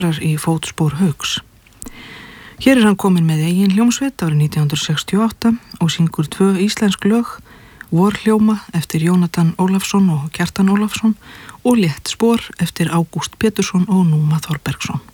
í fótspor Hauks. Hér hann kominn með eigin hljómsveit árið 1968 og syngur 2 íslensk lög, Vorhljóma eftir Jónatan Ólafsson og Kjartan Ólafsson og Létt spor eftir Ágúst Pétursson og Núma Þorbergsson.